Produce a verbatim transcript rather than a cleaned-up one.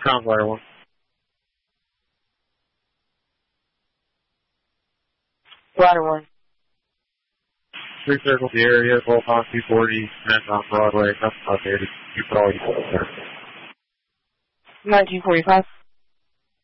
Comms Ladder one. Ladder one. Three circles the area, both on two forty, meant on Broadway, nothing updated. You probably there. nineteen forty-five.